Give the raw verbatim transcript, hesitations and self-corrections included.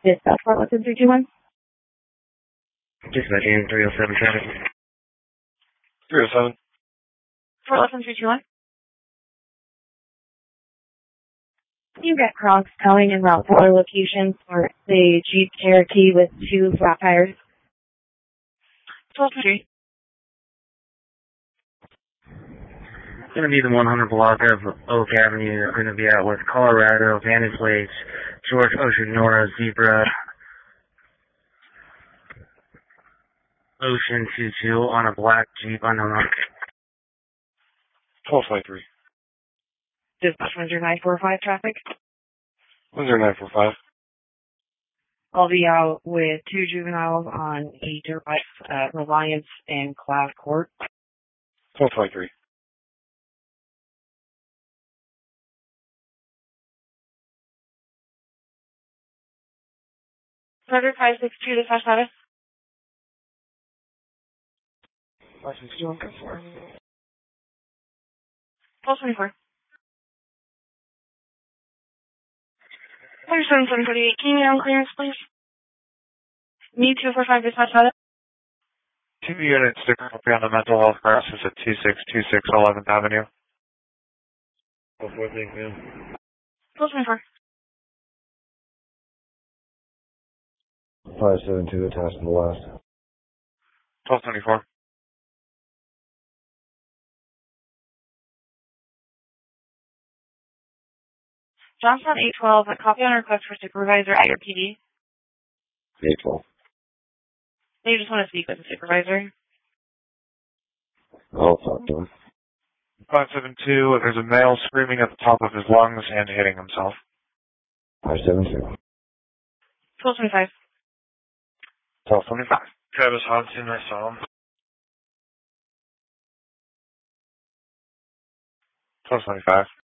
Dispatch four oh seven three two one. Dispatch in three oh seven traffic. three oh seven. four oh seven three two one. You get Crocs towing and route to other locations for the Jeep Cherokee with two flat tires. twelve three. Going to be the one hundred block of Oak Avenue. Going to be out with Colorado, Vantage Lakes, George Ocean, Nora, Zebra, Ocean two two on a black Jeep unknown. twelve twenty-three. Dispatch one zero nine four five traffic. one zero nine four five. I'll be out with two juveniles on a dirt bike at Reliance and Class Court. twelve twenty-three. Frederick five six two, dispatch status. five six two one four. twelve twenty-four. thirty-seven seven forty-eight. Can you get on clearance, please? Need two four five, dispatch status. Two units to copy on the mental health crisis at two six two six eleventh Avenue. twelve fourteen, man. twelve twenty-four. five seven two attached to the last. twelve twenty-four. Johnson eight twelve, a copy on request for supervisor at your P D. eight twelve. They just want to speak with the supervisor. I'll talk to him. five seven two, there's a male screaming at the top of his lungs and hitting himself. five seven two. twelve twenty-five. twelve twenty-five. Travis Hodgson, I saw him. twelve twenty-five.